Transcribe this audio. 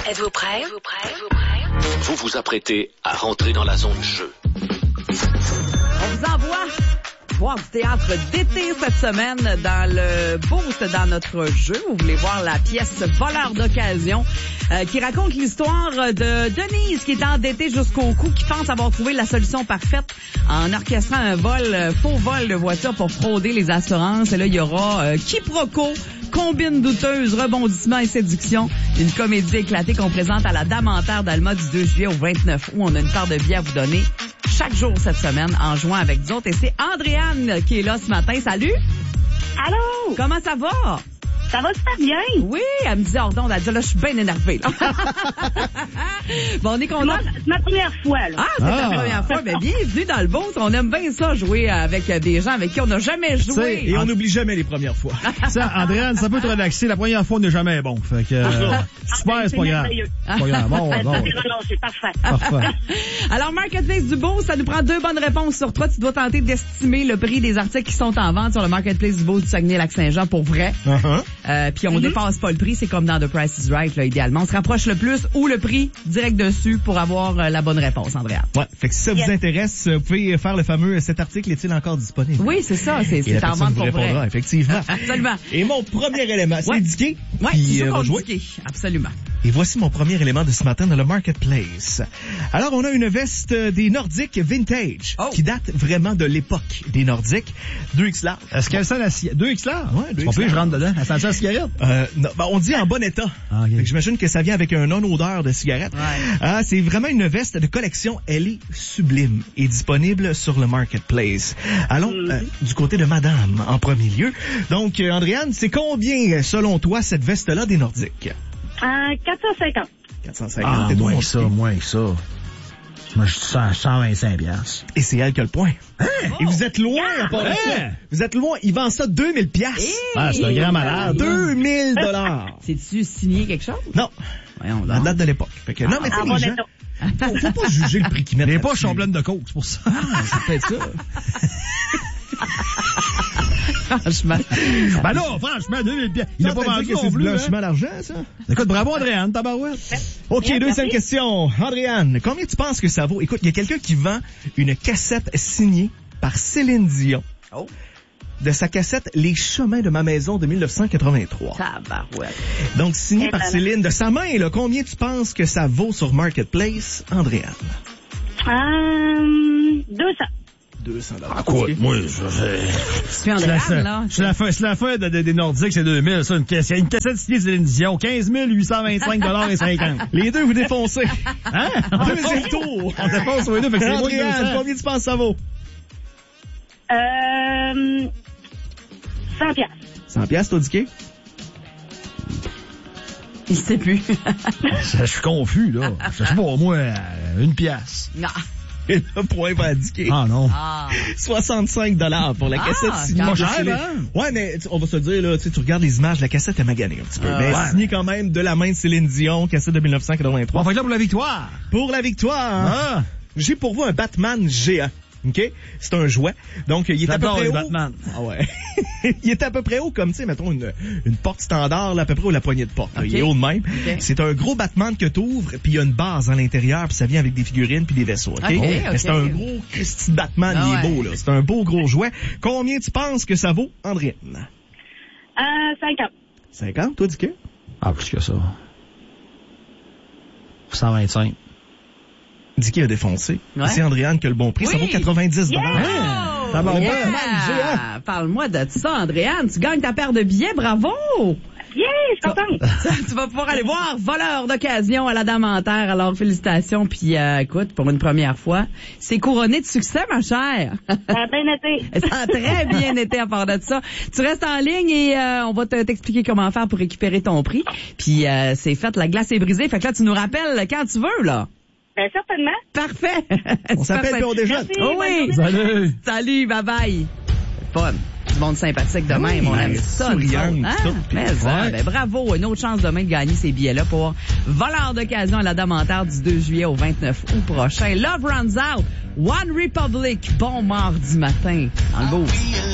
Êtes-vous prêt? Vous vous apprêtez à rentrer dans la zone jeu. On vous envoie voir du théâtre d'été cette semaine dans le Boost, dans notre jeu. Vous voulez voir la pièce Voleur d'occasion qui raconte l'histoire de Denise qui est endettée jusqu'au cou, qui pense avoir trouvé la solution parfaite en orchestrant un faux vol de voiture pour frauder les assurances. Et là, il y aura quiproquo, combine douteuse, rebondissement et séduction. Une comédie éclatée qu'on présente à la Damentaire d'Alma du 2 juillet au 29 août. On a une part de billets à vous donner chaque jour cette semaine en jouant avec vous autres. Et c'est Andréane qui est là ce matin. Salut! Allô? Comment ça va? Ça va super bien? Oui, elle me dit hors d'onde, elle dit là, je suis bien énervée. Là. Bon, on est content. Moi, c'est ma première fois, là. Ah, c'est ta première fois. Mais bienvenue dans le Beauce. On aime bien ça, jouer avec des gens avec qui on n'a jamais joué. Et on n'oublie jamais les premières fois. Ça, Andréane, ça peut te relaxer. La première fois, on n'est jamais bon. Fait que, super, c'est pas grave. C'est pas grave. Bon. C'est parfait. Parfait. Alors, Marketplace du Beauce, ça nous prend 2 bonnes réponses sur 3. Tu dois tenter d'estimer le prix des articles qui sont en vente sur le Marketplace du Beauce du Saguenay-Lac-Saint-Jean pour vrai. Puis on dépasse pas le prix, c'est comme dans The Price is Right, là, idéalement. On se rapproche le plus ou le prix direct dessus pour avoir la bonne réponse, Andréa. Ouais, fait que si ça vous intéresse, vous pouvez faire le fameux « Cet article est-il encore disponible? » Oui, c'est ça, c'est en vente pour vrai. Répondra, effectivement. Absolument. Et mon premier élément, c'est Dicky. Oui, qui c'est va jouer. Absolument. Et voici mon premier élément de ce matin dans le Marketplace. Alors, on a une veste des Nordiques vintage qui date vraiment de l'époque des Nordiques. 2X large. Est-ce qu'elle sent la cigarette? 2X large? Ouais, 2X large. Je rentre dedans. Elle sent la cigarette? Non, on dit en bon état. Okay. Fait que j'imagine que ça vient avec un non-odeur de cigarette. Ouais. C'est vraiment une veste de collection. Elle est sublime et disponible sur le Marketplace. Allons du côté de madame en premier lieu. Donc, Andréane, c'est combien, selon toi, cette veste-là des Nordiques? 450. 450. Moins que ça. Moi, je suis 125 $. Et c'est elle qui a le point. Et vous êtes loin à part de ça. Vous êtes loin. Il vend ça 2000 $. C'est un grand malade. 2000 $. C'est-tu signé quelque chose? Non. Voyons, La date de l'époque. Fait que, non, mais tu sais, les gens, faut pas juger le prix qu'ils mettent. Les poches sont pleines de coke, c'est pour ça. C'est peut-être ça. Franchement. Ben là, franchement, 2000 $. Il n'a pas vendu que non c'est du plus. blanchiment d'argent, ça? Écoute, bravo, Andréane, tabarouette. OK, deuxième question. Andréane, combien tu penses que ça vaut? Écoute, il y a quelqu'un qui vend une cassette signée par Céline Dion. Oh. De sa cassette Les chemins de ma maison de 1983. Tabarouette. Donc, signée par Céline de sa main, là. Combien tu penses que ça vaut sur Marketplace, Andréane? 200. 200 $. Ah, quoi? Moi, C'est Andréane, là. C'est la fin des Nordiques, c'est 2000, ça. Une cassette signée Céline Dion. 15 825 $ et 50. Les deux, vous défoncez. Hein? Deuxième tour. On défonce sur les deux, fait que c'est moins que Andréane, 200. combien tu penses que ça vaut? 100 $. 100 $, toi, Dicky? Il sait plus. Je suis confus, là. Je sais pas, moi, 1 pièce. Non. Et le point va indiquer. Ah, non. 65 $ pour la cassette signée. pas de cher, Céline. hein? Ouais, mais on va se dire, là, tu regardes les images, la cassette est maganée un petit peu. Mais signée quand même de la main de Céline Dion, cassette de 1983. On va être là pour la victoire. Pour la victoire, j'ai pour vous un Batman géant. OK? C'est un jouet. Donc, il est à peu près haut. Batman. Ah ouais. Il est à peu près haut comme, tu sais, mettons, une porte standard, là, à peu près où la poignée de porte. Là. Okay. Il est haut de même. Okay. C'est un gros Batman que t'ouvres, puis il y a une base à l'intérieur, puis ça vient avec des figurines puis des vaisseaux. OK? Okay. Mais c'est un gros Christy Batman, il est beau, là. C'est un beau gros jouet. Combien tu penses que ça vaut, Andréane? 50. 50, toi, dis que? Ah, plus que ça. 125. Dicky a défoncé. Ouais. C'est Andréane qui a le bon prix. Oui. Ça vaut 90 $. Yeah! Ça va Yeah! Parle-moi de ça, Andréane. Tu gagnes ta paire de billets, bravo! Yeah, je suis contente. Tu vas pouvoir aller voir Voleur d'occasion à la Damentaire. Alors, félicitations. Puis, écoute, pour une première fois, c'est couronné de succès, ma chère. Ça a bien été. Ça a très bien été à part de ça. Tu restes en ligne et on va t'expliquer comment faire pour récupérer ton prix. Puis, c'est fait, la glace est brisée. Fait que là, tu nous rappelles quand tu veux, là. Ben, certainement. Parfait. On s'appelle puis on déjeune. Merci. Oh oui. Salut. Salut, bye bye. Fun. Du monde sympathique de même, on aime ça. souriant, nous autres, hein? tout, puis Mais ça, ben bravo, une autre chance demain de gagner ces billets-là pour Voleur d'occasion à la Damentaire du 2 juillet au 29 août prochain. Love Runs Out, One Republic, bon mardi matin, dans le beau.